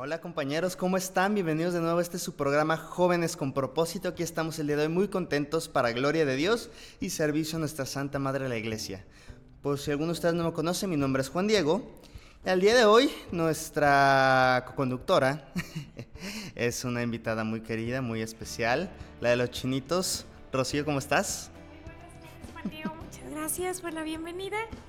Hola compañeros, ¿cómo están? Bienvenidos de nuevo a este su programa Jóvenes con Propósito. Aquí estamos el día de hoy muy contentos para gloria de Dios y servicio a nuestra Santa Madre la Iglesia. Por si alguno de ustedes no me conoce, mi nombre es Juan Diego. Y al día de hoy, nuestra coconductora es una invitada muy querida, muy especial, la de los chinitos. Rocío, ¿cómo estás? Buenos días, Juan Diego. Muchas gracias por la bienvenida.